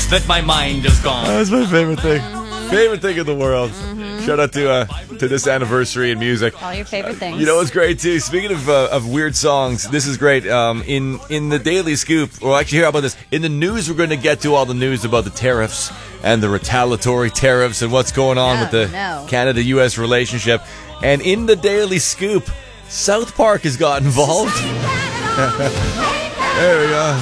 thinks that my mind is gone. That's my favorite thing. Favorite thing in the world. Shout out to this anniversary in music. All your favorite things. You know what's great too? Speaking of weird songs, this is great. In the Daily Scoop, well, actually, hear about this. In the news, we're going to get to all the news about the tariffs and the retaliatory tariffs and what's going on with the Canada-U.S. relationship. And in the Daily Scoop, South Park has got involved. There we go.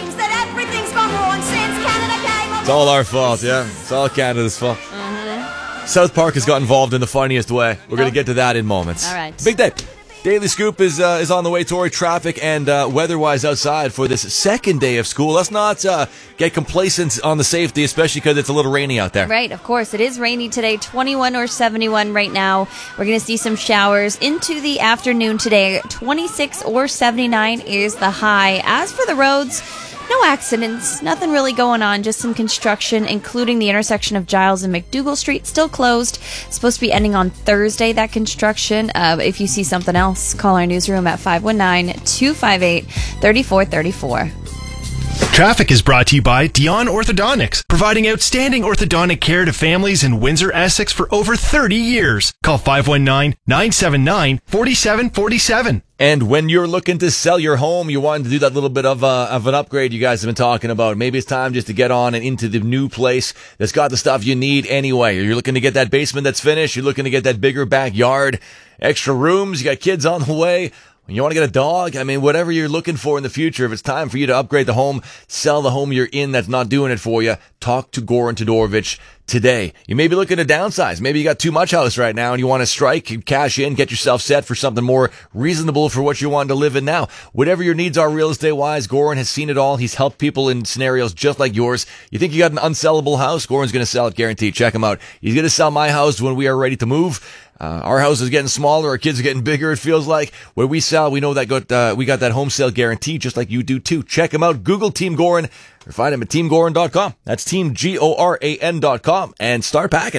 It's all our fault, yeah. It's all Canada's fault. South Park has got involved in the funniest way. We're going to get to that in moments. All right. Big day. Daily Scoop is on the way, Tori. Traffic and weather-wise outside for this second day of school. Let's not get complacent on the safety, especially because it's a little rainy out there. Right, of course. It is rainy today, 21 or 71 right now. We're going to see some showers into the afternoon today. 26 or 79 is the high. As for the roads, no accidents, nothing really going on, just some construction, including the intersection of Giles and McDougall Street, still closed. It's supposed to be ending on Thursday, that construction. If you see something else, call our newsroom at 519-258-3434. Traffic is brought to you by Dion Orthodontics, providing outstanding orthodontic care to families in Windsor, Essex for over 30 years. Call 519-979-4747. And when you're looking to sell your home, you want to do that little bit of an upgrade you guys have been talking about. Maybe it's time just to get on and into the new place that's got the stuff you need anyway. You're looking to get that basement that's finished. You're looking to get that bigger backyard, extra rooms. You got kids on the way. You want to get a dog? I mean, whatever you're looking for in the future, if it's time for you to upgrade the home, sell the home you're in that's not doing it for you, talk to Goran Todorovic today. You may be looking to downsize. Maybe you got too much house right now and you want to strike, cash in, get yourself set for something more reasonable for what you want to live in now. Whatever your needs are real estate-wise, Goran has seen it all. He's helped people in scenarios just like yours. You think you got an unsellable house? Goran's going to sell it, guaranteed. Check him out. He's going to sell my house when we are ready to move. Our house is getting smaller. Our kids are getting bigger. It feels like when we sell, we know that we got that home sale guarantee just like you do too. Check him out. Google Team Goran or find him at teamgoran.com. That's teamgoran.com and start packing.